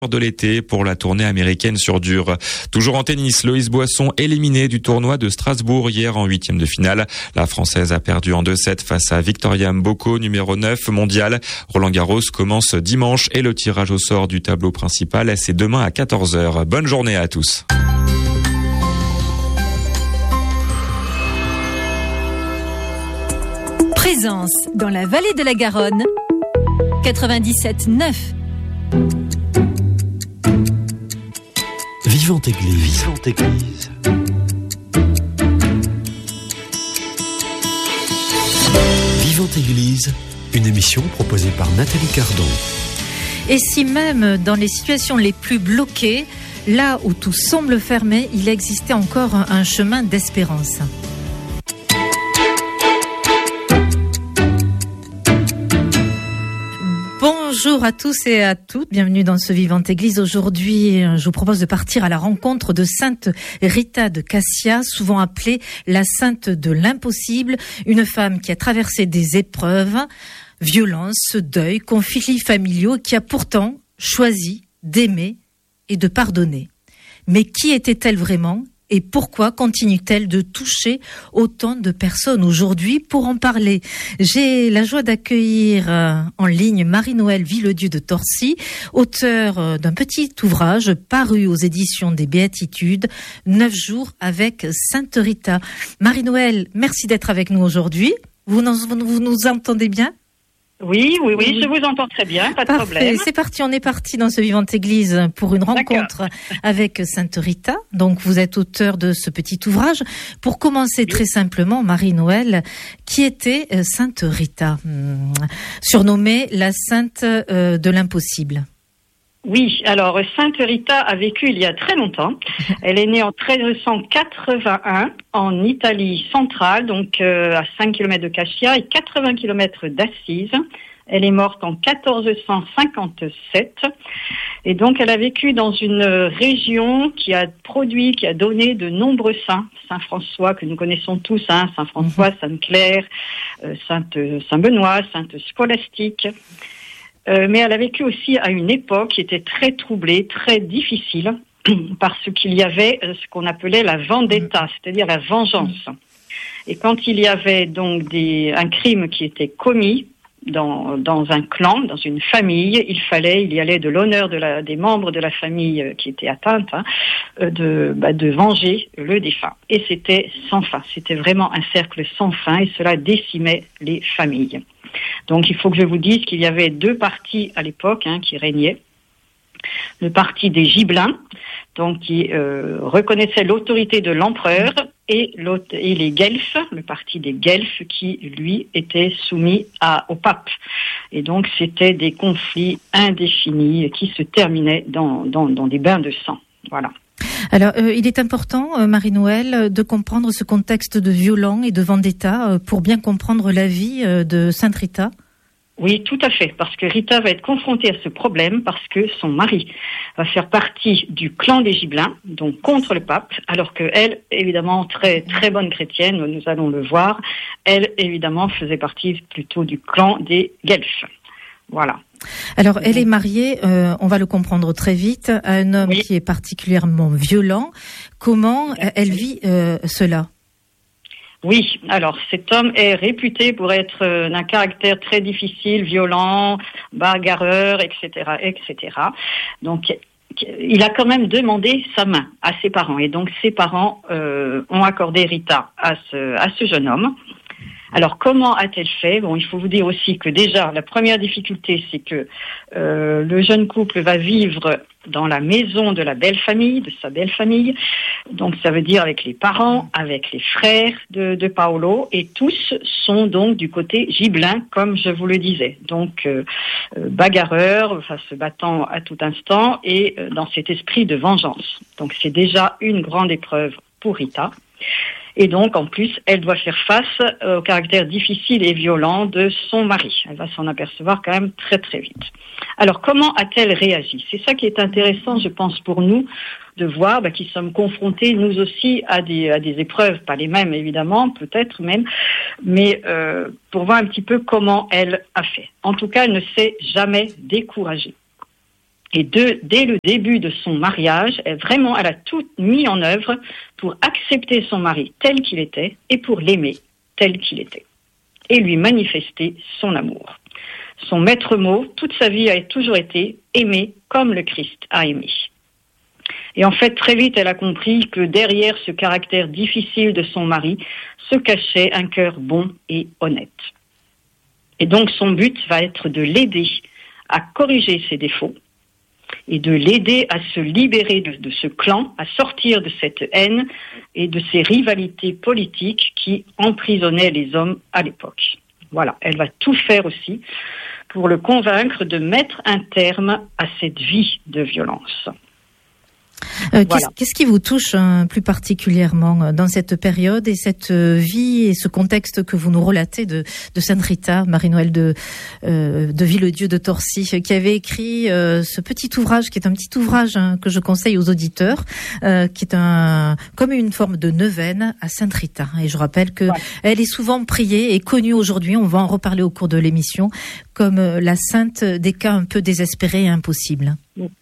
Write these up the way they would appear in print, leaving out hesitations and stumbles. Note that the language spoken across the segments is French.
de l'été pour la tournée américaine sur dur. Toujours en tennis, Loïs Boisson éliminé du tournoi de Strasbourg hier en 8e de finale. La Française a perdu en 2-7 face à Victoria Mboko, numéro 9 mondial. Roland Garros commence dimanche et le tirage au sort du tableau principal, c'est demain à 14h. Bonne journée à tous. Présence dans la vallée de la Garonne, 97.9. Vivante Église. Vivante Église. Vivante Église, une émission proposée par Nathalie Cardon. Et si même dans les situations les plus bloquées, là où tout semble fermé, il existait encore un chemin d'espérance. Bonjour à tous et à toutes, bienvenue dans ce Vivante Église. Aujourd'hui, je vous propose de partir à la rencontre de Sainte Rita de Cassia, souvent appelée la Sainte de l'impossible, une femme qui a traversé des épreuves, violences, deuil, conflits familiaux, qui a pourtant choisi d'aimer et de pardonner. Mais qui était-elle vraiment ? Et pourquoi continue-t-elle de toucher autant de personnes aujourd'hui? Pour en parler, j'ai la joie d'accueillir en ligne Marie-Noëlle Villedieu de Torcy, auteure d'un petit ouvrage paru aux éditions des Béatitudes, 9 jours avec Sainte Rita. Marie-Noëlle, merci d'être avec nous aujourd'hui. Vous nous entendez bien ? Oui, je vous entends très bien, pas de problème. C'est parti, on est parti dans ce Vivante Église pour une rencontre avec Sainte Rita. Donc, vous êtes auteur de ce petit ouvrage. Pour commencer très simplement, Marie-Noëlle, qui était Sainte Rita, surnommée la Sainte de l'impossible? Oui, alors Sainte Rita a vécu il y a très longtemps. Elle est née en 1381 en Italie centrale, donc à 5 km de Cassia et 80 km d'Assise. Elle est morte en 1457 et donc elle a vécu dans une région qui a donné de nombreux saints. Saint François que nous connaissons tous, Saint François, Sainte Claire, Saint Benoît, Sainte Scolastique. Mais elle a vécu aussi à une époque qui était très troublée, très difficile, parce qu'il y avait ce qu'on appelait la vendetta, c'est-à-dire la vengeance. Et quand il y avait donc un crime qui était commis dans un clan, dans une famille, il y allait de l'honneur des membres de la famille qui était atteinte, de venger le défunt. Et c'était sans fin, c'était vraiment un cercle sans fin et cela décimait les familles. Donc il faut que je vous dise qu'il y avait deux partis à l'époque qui régnaient. Le parti des Gibelins, donc qui reconnaissait l'autorité de l'empereur, et les Guelfes, le parti des Guelfes qui, lui, était soumis au pape. Et donc c'était des conflits indéfinis qui se terminaient dans des bains de sang. Voilà. Alors, il est important, Marie-Noëlle, de comprendre ce contexte de violence et de vendetta pour bien comprendre la vie de Sainte Rita. Oui, tout à fait, parce que Rita va être confrontée à ce problème parce que son mari va faire partie du clan des Gibelins, donc contre le pape, alors qu'elle, évidemment, très très bonne chrétienne, nous allons le voir, elle, évidemment, faisait partie plutôt du clan des Guelfes. Voilà. Alors, elle est mariée, on va le comprendre très vite, à un homme qui est particulièrement violent. Comment elle vit cela ? Oui, alors cet homme est réputé pour être d'un caractère très difficile, violent, bagarreur, etc., etc. Donc, il a quand même demandé sa main à ses parents. Et donc, ses parents ont accordé Rita à ce jeune homme. Alors, comment a-t-elle fait ? Bon, il faut vous dire aussi que déjà, la première difficulté, c'est que le jeune couple va vivre dans la maison de sa belle famille. Donc, ça veut dire avec les parents, avec les frères de Paolo, et tous sont donc du côté gibelin, comme je vous le disais. Donc, bagarreurs, se battant à tout instant, et dans cet esprit de vengeance. Donc, c'est déjà une grande épreuve pour Rita. Et donc, en plus, elle doit faire face au caractère difficile et violent de son mari. Elle va s'en apercevoir quand même très, très vite. Alors, comment a-t-elle réagi ? C'est ça qui est intéressant, je pense, pour nous, de voir qui sommes confrontés, nous aussi, à des épreuves, pas les mêmes, évidemment, peut-être même, mais pour voir un petit peu comment elle a fait. En tout cas, elle ne s'est jamais découragée. Et dès le début de son mariage, elle a tout mis en œuvre pour accepter son mari tel qu'il était et pour l'aimer tel qu'il était. Et lui manifester son amour. Son maître mot, toute sa vie, a toujours été aimer comme le Christ a aimé. Et en fait, très vite, elle a compris que derrière ce caractère difficile de son mari se cachait un cœur bon et honnête. Et donc, son but va être de l'aider à corriger ses défauts et de l'aider à se libérer de ce clan, à sortir de cette haine et de ces rivalités politiques qui emprisonnaient les hommes à l'époque. Voilà, elle va tout faire aussi pour le convaincre de mettre un terme à cette vie de violence. Voilà. Qu'est-ce qui vous touche plus particulièrement dans cette période et cette vie et ce contexte que vous nous relatez de Sainte Rita, Marie-Noël de Villedieu de Torcy, qui avait écrit ce petit ouvrage, qui est un petit ouvrage que je conseille aux auditeurs, qui est comme une forme de neuvaine à Sainte Rita. Et je rappelle que elle est souvent priée et connue aujourd'hui, on va en reparler au cours de l'émission, comme la sainte des cas un peu désespérés et impossibles.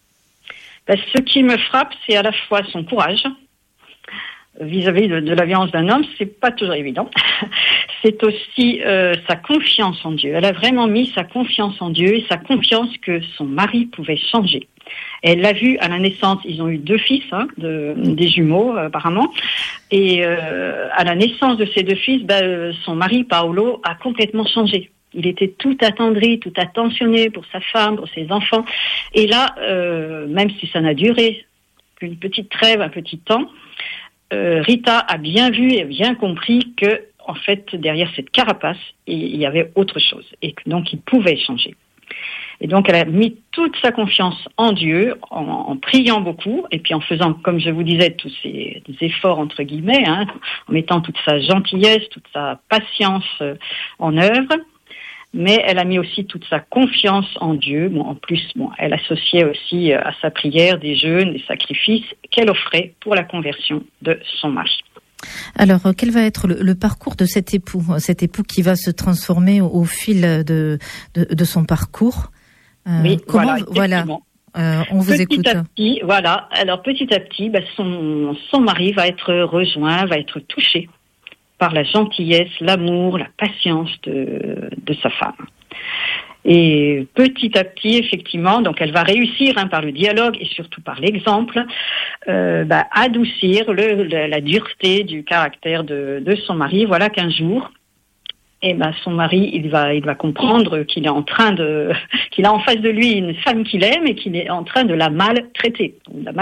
Ce qui me frappe, c'est à la fois son courage vis-à-vis de la violence d'un homme, c'est pas toujours évident. C'est aussi sa confiance en Dieu. Elle a vraiment mis sa confiance en Dieu et sa confiance que son mari pouvait changer. Elle l'a vu à la naissance, ils ont eu 2 fils, des jumeaux apparemment, et à la naissance de ces 2 fils, son mari Paolo a complètement changé. Il était tout attendri, tout attentionné pour sa femme, pour ses enfants. Et là, même si ça n'a duré qu'une petite trêve, un petit temps, Rita a bien vu et bien compris que, en fait, derrière cette carapace, il y avait autre chose. Et que donc, il pouvait changer. Et donc, elle a mis toute sa confiance en Dieu, en priant beaucoup, et puis en faisant, comme je vous disais, tous ces efforts, entre guillemets, en mettant toute sa gentillesse, toute sa patience en œuvre. Mais elle a mis aussi toute sa confiance en Dieu. En plus, elle associait aussi à sa prière des jeûnes, des sacrifices qu'elle offrait pour la conversion de son mari. Alors, quel va être le parcours de cet époux qui va se transformer au fil de son parcours? Oui, comment, on vous écoute. Petit à petit, son mari va être rejoint, va être touché par la gentillesse, l'amour, la patience de sa femme. Et petit à petit, effectivement, donc elle va réussir par le dialogue et surtout par l'exemple, adoucir la dureté du caractère de son mari. Voilà qu'un jour, son mari, il va comprendre qu'il est qu'il a en face de lui une femme qu'il aime et qu'il est en train de la maltraiter.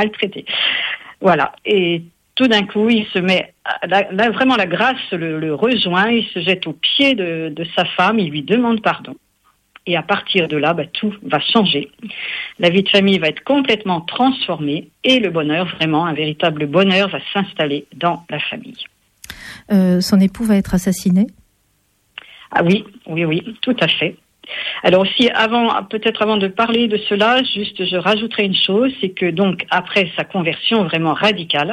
Voilà. Et tout d'un coup, il se met, là, vraiment la grâce le rejoint, il se jette aux pieds de sa femme, il lui demande pardon. Et à partir de là, tout va changer. La vie de famille va être complètement transformée et le bonheur, vraiment un véritable bonheur, va s'installer dans la famille. Son époux va être assassiné ? Ah oui, tout à fait. Alors aussi, peut-être avant de parler de cela, juste je rajouterai une chose, c'est que donc après sa conversion vraiment radicale,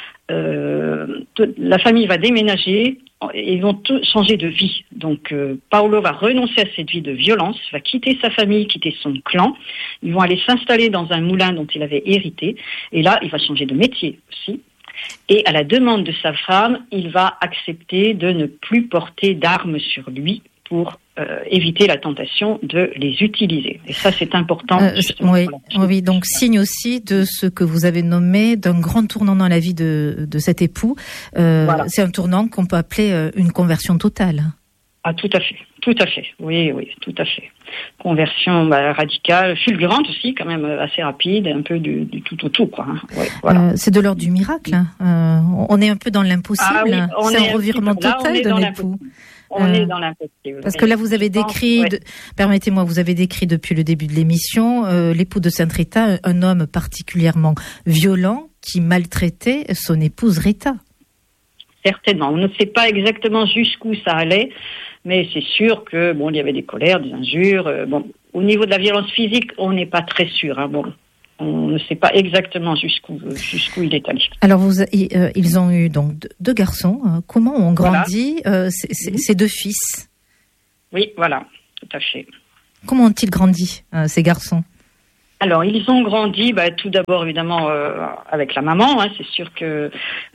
la famille va déménager et ils vont changer de vie. Donc Paolo va renoncer à cette vie de violence, va quitter sa famille, quitter son clan. Ils vont aller s'installer dans un moulin dont il avait hérité. Et là, il va changer de métier aussi. Et à la demande de sa femme, il va accepter de ne plus porter d'armes sur lui pour éviter la tentation de les utiliser. Et ça, c'est important. Oui, donc signe aussi de ce que vous avez nommé d'un grand tournant dans la vie de cet époux. C'est un tournant qu'on peut appeler une conversion totale. Ah, tout à fait. Oui, tout à fait. Conversion radicale, fulgurante aussi, quand même assez rapide, un peu du tout au tout, quoi. Ouais, voilà. C'est de l'ordre du miracle. On est un peu dans l'impossible. C'est un revirement total de l'époux. On est dans l'impossible. Parce que là, vous avez décrit, permettez-moi, vous avez décrit depuis le début de l'émission l'époux de Sainte Rita, un homme particulièrement violent qui maltraitait son épouse Rita. Certainement. On ne sait pas exactement jusqu'où ça allait, mais c'est sûr que il y avait des colères, des injures. Au niveau de la violence physique, on n'est pas très sûr. On ne sait pas exactement jusqu'où il est allé. Alors ils ont eu donc 2 garçons. Comment ont grandi ces 2 fils? Oui, voilà, tout à fait. Comment ont-ils grandi ces garçons? Alors, ils ont grandi, tout d'abord, évidemment, avec la maman. C'est sûr que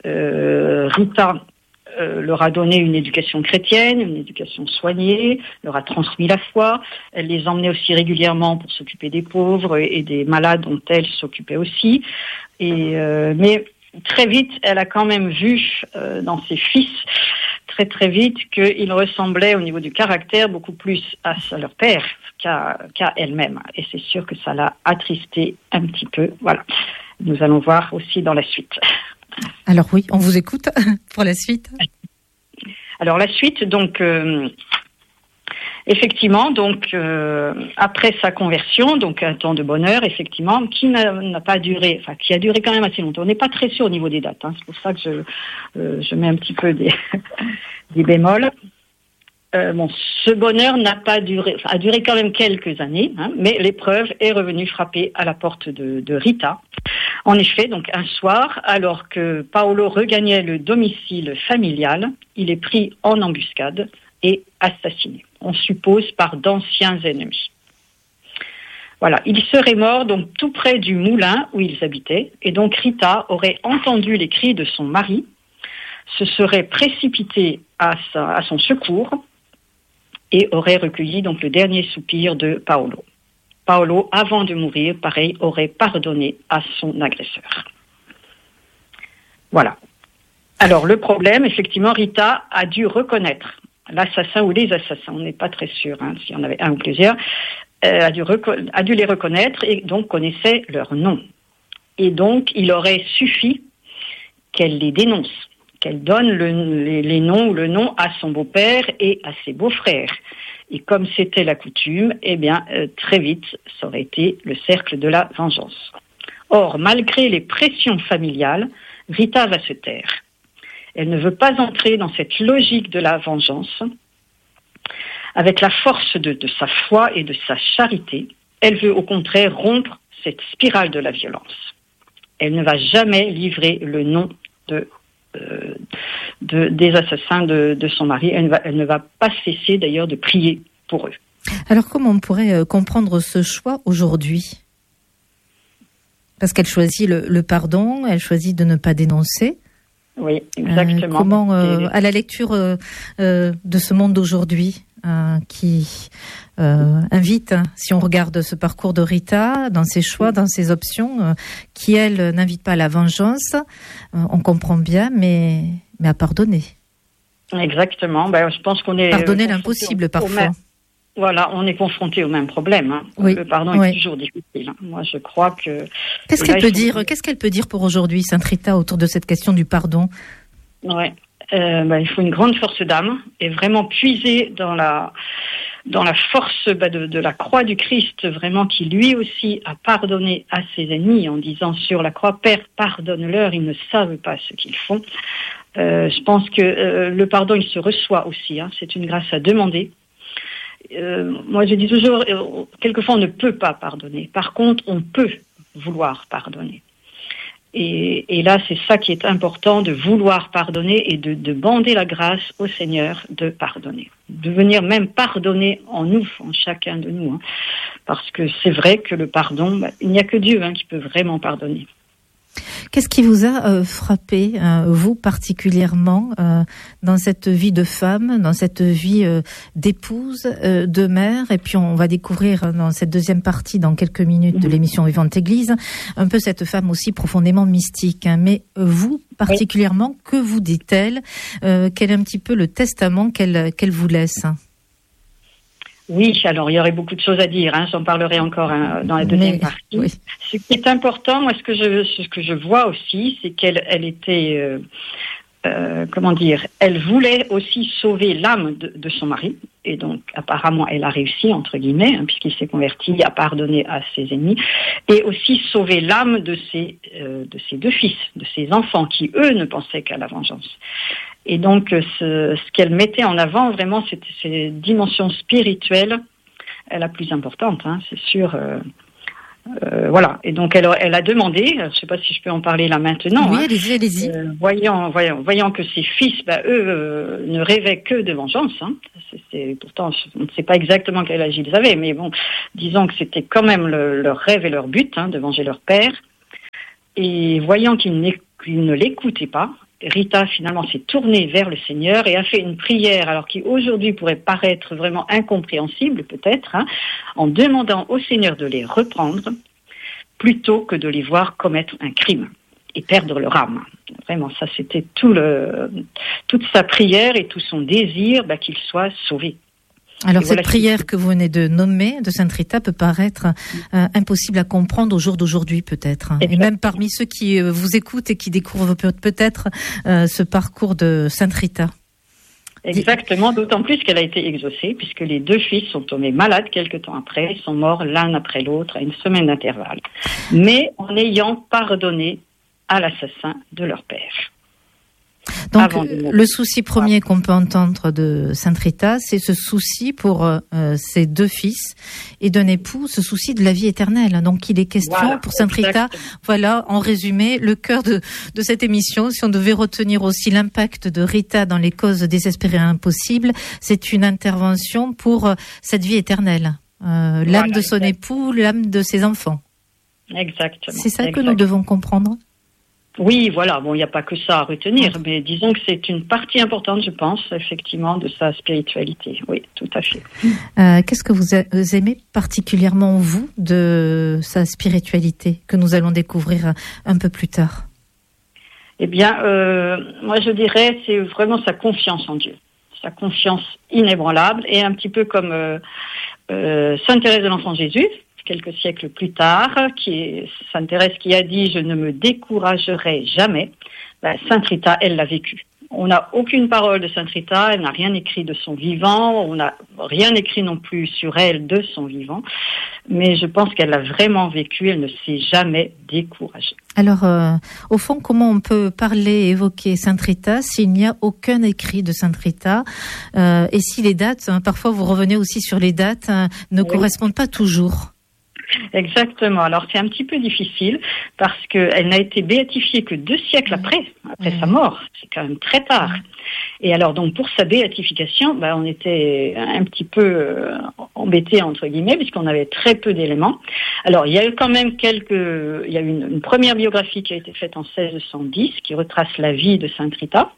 Rita leur a donné une éducation chrétienne, une éducation soignée, leur a transmis la foi. Elle les emmenait aussi régulièrement pour s'occuper des pauvres et des malades dont elle s'occupait aussi. Mais très vite, elle a quand même vu dans ses fils, très vite, qu'ils ressemblaient au niveau du caractère beaucoup plus à leur père qu'à elle-même. Et c'est sûr que ça l'a attristée un petit peu. Voilà. Nous allons voir aussi dans la suite. Alors oui, on vous écoute pour la suite. Alors la suite, donc effectivement, après sa conversion, donc un temps de bonheur, effectivement, qui n'a pas duré, qui a duré quand même assez longtemps. On n'est pas très sûr au niveau des dates. C'est pour ça que je mets un petit peu des bémols. Ce bonheur n'a pas duré, a duré quand même quelques années, mais l'épreuve est revenue frapper à la porte de Rita. En effet, donc un soir, alors que Paolo regagnait le domicile familial, il est pris en embuscade et assassiné. On suppose par d'anciens ennemis. Voilà, il serait mort donc tout près du moulin où ils habitaient, et donc Rita aurait entendu les cris de son mari, se serait précipitée à son secours et aurait recueilli donc le dernier soupir de Paolo. Paolo, avant de mourir, pareil, aurait pardonné à son agresseur. Voilà. Alors, le problème, effectivement, Rita a dû reconnaître l'assassin ou les assassins. On n'est pas très sûr s'il y en avait un ou plusieurs. A dû les reconnaître et donc connaissait leur nom. Et donc, il aurait suffi qu'elle les dénonce, qu'elle donne les noms ou le nom à son beau-père et à ses beaux-frères. Et comme c'était la coutume, très vite, ça aurait été le cercle de la vengeance. Or, malgré les pressions familiales, Rita va se taire. Elle ne veut pas entrer dans cette logique de la vengeance. Avec la force de sa foi et de sa charité, elle veut au contraire rompre cette spirale de la violence. Elle ne va jamais livrer le nom des assassins de son mari. Elle ne va pas cesser d'ailleurs de prier pour eux. Alors comment on pourrait comprendre ce choix aujourd'hui ? Parce qu'elle choisit le pardon, elle choisit de ne pas dénoncer. Oui, exactement. Comment, à la lecture de ce monde d'aujourd'hui, qui invite, si on regarde ce parcours de Rita, dans ses choix, dans ses options, qui, elle, n'invite pas à la vengeance, on comprend bien, mais à pardonner. Exactement. Je pense qu'on est... Pardonner l'impossible, parfois. Voilà, on est confronté au même problème. Oui, le pardon est toujours difficile. Moi, je crois que... Qu'est-ce qu'elle peut dire pour aujourd'hui, Sainte Rita, autour de cette question du pardon ? Ouais. Il faut une grande force d'âme et vraiment puiser dans la force de la croix du Christ, vraiment, qui lui aussi a pardonné à ses ennemis en disant sur la croix, Père, pardonne-leur, ils ne savent pas ce qu'ils font. Je pense que le pardon, il se reçoit aussi. C'est une grâce à demander. Moi, je dis toujours, quelquefois, on ne peut pas pardonner. Par contre, on peut vouloir pardonner. Et là, c'est ça qui est important, de vouloir pardonner et de demander la grâce au Seigneur de pardonner. De venir même pardonner en nous, en chacun de nous. Parce que c'est vrai que le pardon, il n'y a que Dieu qui peut vraiment pardonner. Qu'est-ce qui vous a frappé, vous particulièrement, dans cette vie de femme, dans cette vie d'épouse, de mère, et puis on va découvrir dans cette deuxième partie, dans quelques minutes de l'émission Vivante Église, un peu cette femme aussi profondément mystique. Mais vous, particulièrement, que vous dit-elle ? Quel est un petit peu le testament qu'elle vous laisse ? Oui, alors il y aurait beaucoup de choses à dire. J'en parlerai encore dans la deuxième partie. Oui. Ce qui est important, moi, ce que je vois aussi, c'est qu'elle était, elle voulait aussi sauver l'âme de son mari, et donc apparemment elle a réussi entre guillemets, puisqu'il s'est converti, a pardonné à ses ennemis, et aussi sauver l'âme de ses deux fils, de ses enfants, qui eux ne pensaient qu'à la vengeance. Et donc, ce qu'elle mettait en avant, vraiment, c'était ces dimensions spirituelles la plus importante, c'est sûr. Voilà. Et donc elle a demandé, je ne sais pas si je peux en parler là maintenant. Oui, allez-y. Voyant que ses fils, eux, ne rêvaient que de vengeance. Pourtant, on ne sait pas exactement quel âge ils avaient, mais bon, disons que c'était quand même leur rêve et leur but, de venger leur père. Et voyant qu'ils ne l'écoutaient pas, Rita finalement s'est tournée vers le Seigneur et a fait une prière, alors qui aujourd'hui pourrait paraître vraiment incompréhensible peut-être, en demandant au Seigneur de les reprendre plutôt que de les voir commettre un crime et perdre leur âme. Vraiment, ça c'était toute sa prière et tout son désir qu'ils soient sauvés. Alors cette prière que vous venez de nommer, de Sainte Rita, peut paraître impossible à comprendre au jour d'aujourd'hui peut-être. Et même parmi ceux qui vous écoutent et qui découvrent peut-être ce parcours de Sainte Rita. Exactement, d'autant plus qu'elle a été exaucée, puisque les 2 fils sont tombés malades quelque temps après, ils sont morts l'un après l'autre à une semaine d'intervalle, mais en ayant pardonné à l'assassin de leur père. Donc, le souci premier qu'on peut entendre de Sainte Rita, c'est ce souci pour ses 2 fils et d'un époux, ce souci de la vie éternelle. Donc, il est question pour Sainte Rita, voilà, en résumé, le cœur de cette émission. Si on devait retenir aussi l'impact de Rita dans les causes désespérées et impossibles, c'est une intervention pour cette vie éternelle. L'âme de son époux, l'âme de ses enfants. Exactement. C'est ça que nous devons comprendre. Oui, voilà. Bon, il n'y a pas que ça à retenir, mais disons que c'est une partie importante, je pense, effectivement, de sa spiritualité. Oui, tout à fait. Qu'est-ce que vous aimez particulièrement, vous, de sa spiritualité, que nous allons découvrir un peu plus tard? Eh bien, moi, je dirais, c'est vraiment sa confiance en Dieu. Sa confiance inébranlable, et un petit peu comme Sainte Thérèse de l'Enfant Jésus, quelques siècles plus tard, Sainte Thérèse qui a dit « Je ne me découragerai jamais », Sainte Rita, elle l'a vécu. On n'a aucune parole de Sainte Rita, elle n'a rien écrit de son vivant, on n'a rien écrit non plus sur elle de son vivant, mais je pense qu'elle l'a vraiment vécu, elle ne s'est jamais découragée. Alors, au fond, comment on peut parler et évoquer Sainte Rita s'il n'y a aucun écrit de Sainte Rita et si les dates, parfois vous revenez aussi sur les dates, ne correspondent pas toujours? Exactement. Alors c'est un petit peu difficile parce qu'elle n'a été béatifiée que 2 siècles après sa mort. C'est quand même très tard. Et alors donc pour sa béatification, on était un petit peu embêtés entre guillemets puisqu'on avait très peu d'éléments. Alors il y a eu quand même une première biographie qui a été faite en 1610 qui retrace la vie de Sainte Rita.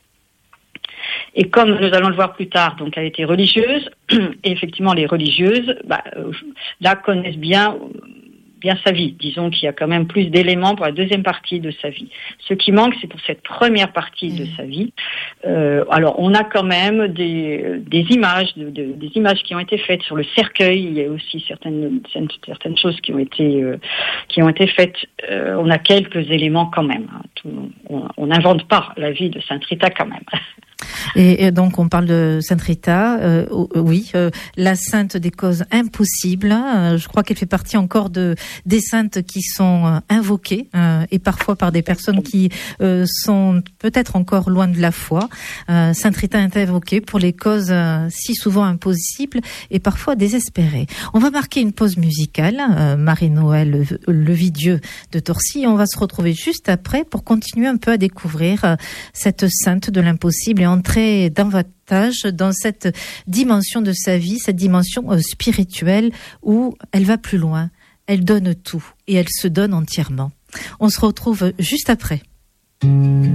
Et comme nous allons le voir plus tard, donc elle était religieuse, et effectivement les religieuses, là connaissent bien sa vie. Disons qu'il y a quand même plus d'éléments pour la deuxième partie de sa vie. Ce qui manque, c'est pour cette première partie de sa vie. Alors on a quand même des images, des images qui ont été faites sur le cercueil. Il y a aussi certaines choses qui ont été faites. On a quelques éléments quand même. On n'invente pas la vie de Sainte Rita quand même. Et donc on parle de Sainte Rita, la sainte des causes impossibles. Je crois qu'elle fait partie encore des saintes qui sont invoquées et parfois par des personnes qui sont peut-être encore loin de la foi. Sainte Rita est invoquée pour les causes si souvent impossibles et parfois désespérées. On va marquer une pause musicale, Marie-Noël Levidieu de Torcy, et on va se retrouver juste après pour continuer un peu à découvrir cette sainte de l'impossible et entrer davantage dans cette dimension de sa vie, cette dimension spirituelle où elle va plus loin, elle donne tout et elle se donne entièrement. On se retrouve juste après.